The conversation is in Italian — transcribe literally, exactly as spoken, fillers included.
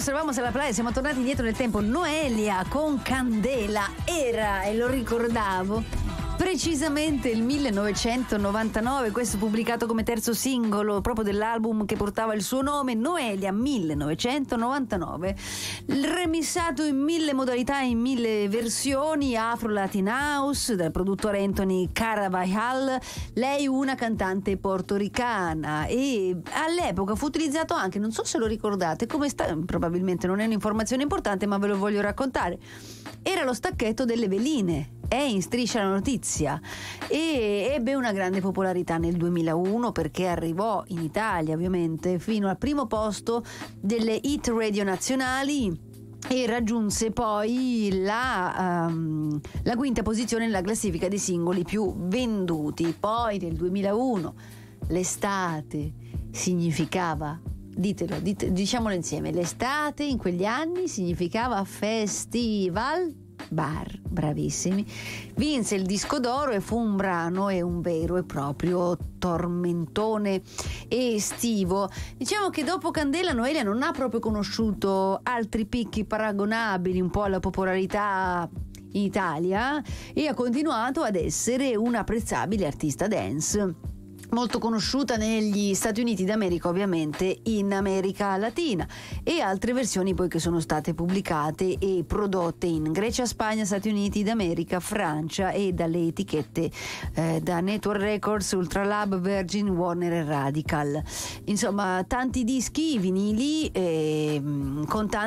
Eravamo alla playa, siamo tornati indietro nel tempo. Noelia con Candela era, e lo ricordavo, precisamente il millenovecentonovantanove, questo pubblicato come terzo singolo proprio dell'album che portava il suo nome, Noelia millenovecentonovantanove, remissato in mille modalità, in mille versioni, Afro Latin House dal produttore Anthony Carvajal. Lei una cantante portoricana, e all'epoca fu utilizzato anche, non so se lo ricordate, come sta, probabilmente non è un'informazione importante ma ve lo voglio raccontare, era lo stacchetto delle veline. È in Striscia la Notizia e ebbe una grande popolarità nel duemilauno perché arrivò in Italia ovviamente fino al primo posto delle hit radio nazionali e raggiunse poi la, um, la quinta posizione nella classifica dei singoli più venduti. Poi nel duemilauno l'estate significava, ditelo, dite, diciamolo insieme, l'estate in quegli anni significava festival bar, bravissimi, vinse il disco d'oro e fu un brano e un vero e proprio tormentone estivo. Diciamo che dopo Candela Noelia non ha proprio conosciuto altri picchi paragonabili un po' alla popolarità in Italia e ha continuato ad essere un apprezzabile artista dance, molto conosciuta negli Stati Uniti d'America, ovviamente in America Latina, e altre versioni poi che sono state pubblicate e prodotte in Grecia, Spagna, Stati Uniti d'America, Francia e dalle etichette eh, da Network Records, Ultralab, Virgin, Warner e Radical. Insomma, tanti dischi vinili eh, con tanti